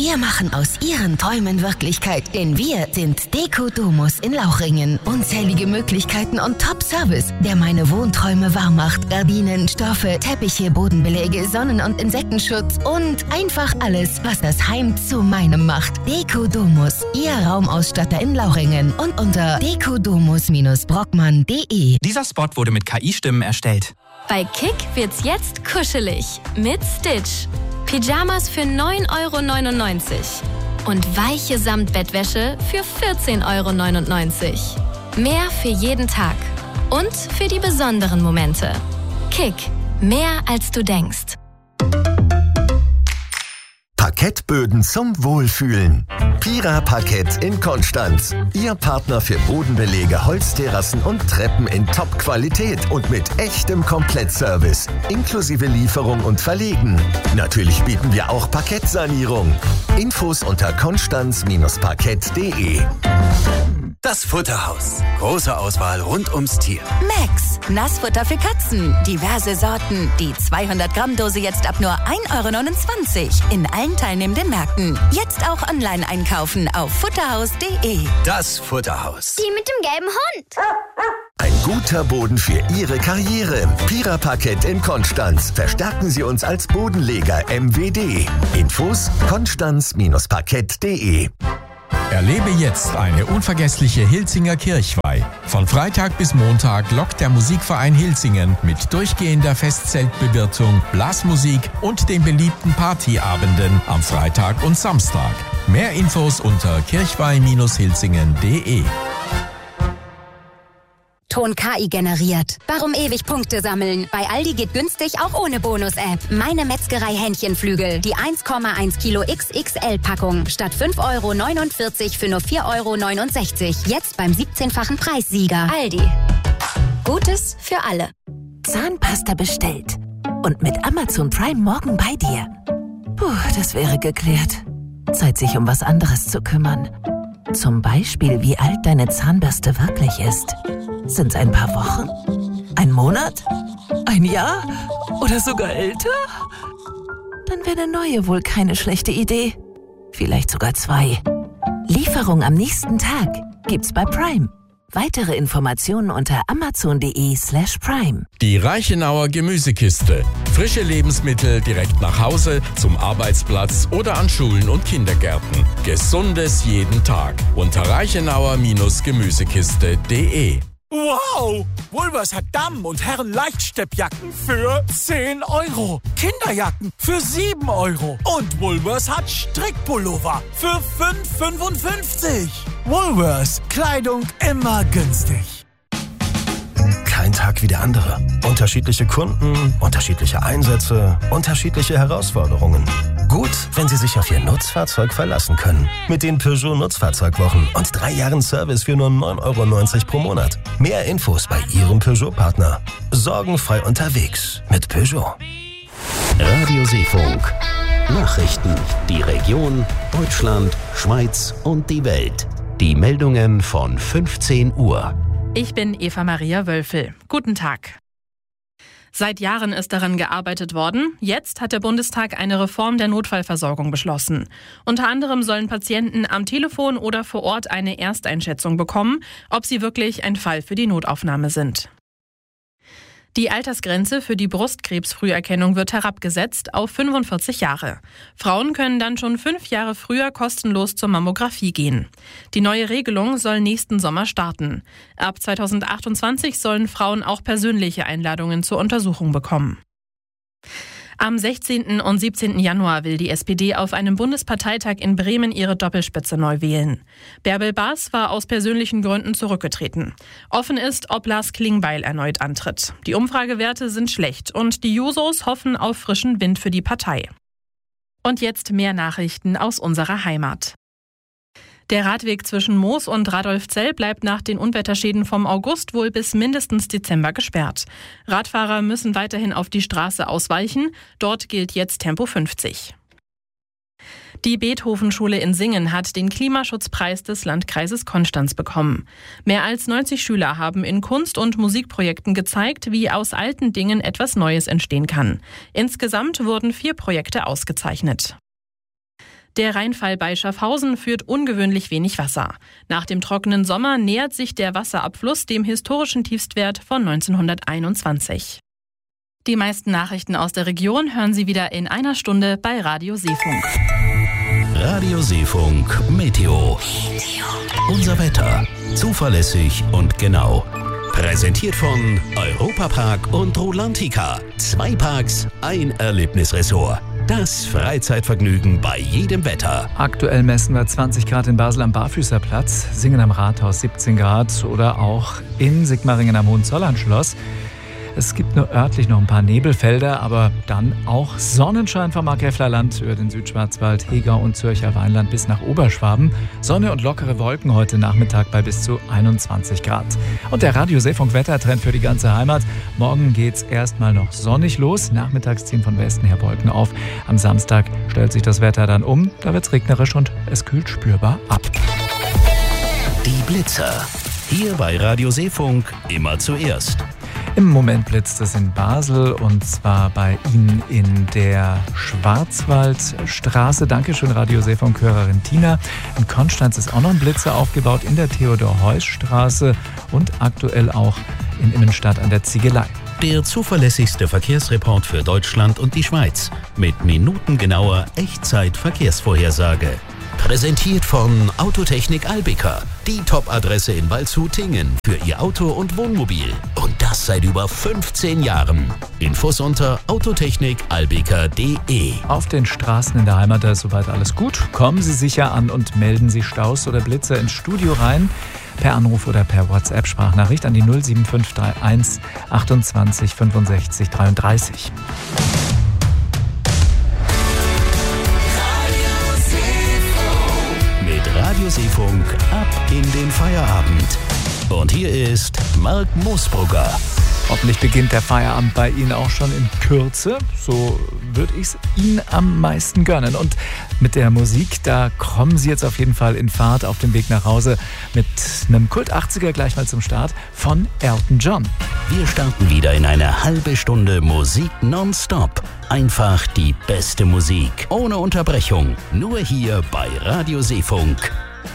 Wir machen aus Ihren Träumen Wirklichkeit, denn wir sind Deko Domus in Lauchringen. Unzählige Möglichkeiten und Top-Service, der meine Wohnträume wahr macht. Gardinen, Stoffe, Teppiche, Bodenbeläge, Sonnen- und Insektenschutz und einfach alles, was das Heim zu meinem macht. Deko Domus, Ihr Raumausstatter in Lauchringen und unter dekodomus-brockmann.de. Dieser Spot wurde mit KI-Stimmen erstellt. Bei Kick wird's jetzt kuschelig mit Stitch. Pyjamas für 9,99 € und weiche Samtbettwäsche für 14,99 €. Mehr für jeden Tag und für die besonderen Momente. Kick, mehr als du denkst. Parkettböden zum Wohlfühlen. Pira Parkett in Konstanz. Ihr Partner für Bodenbelege, Holzterrassen und Treppen in Top-Qualität und mit echtem Komplettservice. Inklusive Lieferung und Verlegen. Natürlich bieten wir auch Parkettsanierung. Infos unter konstanz-parkett.de. Das Futterhaus. Große Auswahl rund ums Tier. Max, Nassfutter für Katzen. Diverse Sorten. Die 200-Gramm-Dose jetzt ab nur 1,29 € in allen teilnehmenden Märkten. Jetzt auch online einkaufen auf futterhaus.de. Das Futterhaus. Die mit dem gelben Hund. Ein guter Boden für Ihre Karriere. Pira Parkett in Konstanz. Verstärken Sie uns als Bodenleger MWD. Infos konstanz-parkett.de. Erlebe jetzt eine unvergessliche Hilzinger Kirchweih. Von Freitag bis Montag lockt der Musikverein Hilzingen mit durchgehender Festzeltbewirtung, Blasmusik und den beliebten Partyabenden am Freitag und Samstag. Mehr Infos unter kirchweih-hilzingen.de. Ton KI generiert. Warum ewig Punkte sammeln? Bei Aldi geht günstig auch ohne Bonus-App. Meine Metzgerei Hähnchenflügel. Die 1,1 Kilo XXL-Packung. Statt 5,49 € für nur 4,69 €. Jetzt beim 17-fachen Preissieger. Aldi. Gutes für alle. Zahnpasta bestellt. Und mit Amazon Prime morgen bei dir. Puh, das wäre geklärt. Zeit, sich um was anderes zu kümmern. Zum Beispiel, wie alt deine Zahnbürste wirklich ist. Sind's ein paar Wochen? Ein Monat? Ein Jahr? Oder sogar älter? Dann wäre eine neue wohl keine schlechte Idee. Vielleicht sogar 2. Lieferung am nächsten Tag gibt's bei Prime. Weitere Informationen unter amazon.de/prime. Die Reichenauer Gemüsekiste. Frische Lebensmittel direkt nach Hause, zum Arbeitsplatz oder an Schulen und Kindergärten. Gesundes jeden Tag. Unter reichenauer-gemüsekiste.de. Wow! Woolworths hat Damen- und Herren-Leichtsteppjacken für 10 €. Kinderjacken für 7 €. Und Woolworths hat Strickpullover für 5,55 €. Woolworths. Kleidung immer günstig. Kein Tag wie der andere. Unterschiedliche Kunden, unterschiedliche Einsätze, unterschiedliche Herausforderungen. Gut, wenn Sie sich auf Ihr Nutzfahrzeug verlassen können. Mit den Peugeot Nutzfahrzeugwochen und 3 Jahren Service für nur 9,90 € pro Monat. Mehr Infos bei Ihrem Peugeot-Partner. Sorgenfrei unterwegs mit Peugeot. Radio Seefunk. Nachrichten. Die Region, Deutschland, Schweiz und die Welt. Die Meldungen von 15 Uhr. Ich bin Eva-Maria Wölfel. Guten Tag. Seit Jahren ist daran gearbeitet worden. Jetzt hat der Bundestag eine Reform der Notfallversorgung beschlossen. Unter anderem sollen Patienten am Telefon oder vor Ort eine Ersteinschätzung bekommen, ob sie wirklich ein Fall für die Notaufnahme sind. Die Altersgrenze für die Brustkrebsfrüherkennung wird herabgesetzt auf 45 Jahre. Frauen können dann schon 5 Jahre früher kostenlos zur Mammographie gehen. Die neue Regelung soll nächsten Sommer starten. Ab 2028 sollen Frauen auch persönliche Einladungen zur Untersuchung bekommen. Am 16. und 17. Januar will die SPD auf einem Bundesparteitag in Bremen ihre Doppelspitze neu wählen. Bärbel Baas war aus persönlichen Gründen zurückgetreten. Offen ist, ob Lars Klingbeil erneut antritt. Die Umfragewerte sind schlecht und die Jusos hoffen auf frischen Wind für die Partei. Und jetzt mehr Nachrichten aus unserer Heimat. Der Radweg zwischen Moos und Radolfzell bleibt nach den Unwetterschäden vom August wohl bis mindestens Dezember gesperrt. Radfahrer müssen weiterhin auf die Straße ausweichen. Dort gilt jetzt Tempo 50. Die Beethoven-Schule in Singen hat den Klimaschutzpreis des Landkreises Konstanz bekommen. Mehr als 90 Schüler haben in Kunst- und Musikprojekten gezeigt, wie aus alten Dingen etwas Neues entstehen kann. Insgesamt wurden 4 Projekte ausgezeichnet. Der Rheinfall bei Schaffhausen führt ungewöhnlich wenig Wasser. Nach dem trockenen Sommer nähert sich der Wasserabfluss dem historischen Tiefstwert von 1921. Die meisten Nachrichten aus der Region hören Sie wieder in einer Stunde bei Radio Seefunk. Radio Seefunk Meteo. Unser Wetter. Zuverlässig und genau. Präsentiert von Europapark und Rolantica. 2 Parks, ein Erlebnisressort. Das Freizeitvergnügen bei jedem Wetter. Aktuell messen wir 20 Grad in Basel am Barfüßerplatz, Singen am Rathaus 17 Grad oder auch in Sigmaringen am Hohenzollernschloss. Es gibt nur örtlich noch ein paar Nebelfelder, aber dann auch Sonnenschein vom Markgräflerland über den Südschwarzwald, Hegau und Zürcher Weinland bis nach Oberschwaben. Sonne und lockere Wolken heute Nachmittag bei bis zu 21 Grad. Und der Radio Seefunk Wettertrend für die ganze Heimat. Morgen geht's erstmal noch sonnig los. Nachmittags ziehen von Westen her Wolken auf. Am Samstag stellt sich das Wetter dann um. Da wird's regnerisch und es kühlt spürbar ab. Die Blitzer. Hier bei Radio Seefunk immer zuerst. Im Moment blitzt es in Basel und zwar bei Ihnen in der Schwarzwaldstraße. Dankeschön, Radio Seefunk-Hörerin Tina. In Konstanz ist auch noch ein Blitzer aufgebaut in der Theodor-Heuss-Straße und aktuell auch in Immenstadt an der Ziegelei. Der zuverlässigste Verkehrsreport für Deutschland und die Schweiz mit minutengenauer Echtzeit-Verkehrsvorhersage. Präsentiert von Autotechnik Albica, die Top-Adresse in Waldshut-Tingen für Ihr Auto und Wohnmobil. Und das seit über 15 Jahren. Infos unter autotechnikalbica.de. Auf den Straßen in der Heimat, da ist soweit alles gut. Kommen Sie sicher an und melden Sie Staus oder Blitzer ins Studio rein. Per Anruf oder per WhatsApp-Sprachnachricht an die 07531 28 65 33. Radio Seefunk ab in den Feierabend. Und hier ist Marc Moosbrugger. Hoffentlich beginnt der Feierabend bei Ihnen auch schon in Kürze. So würde ich es Ihnen am meisten gönnen. Und mit der Musik, da kommen Sie jetzt auf jeden Fall in Fahrt auf dem Weg nach Hause mit einem Kult-80er gleich mal zum Start von Elton John. Wir starten wieder in eine halbe Stunde Musik nonstop. Einfach die beste Musik, ohne Unterbrechung. Nur hier bei Radio Seefunk.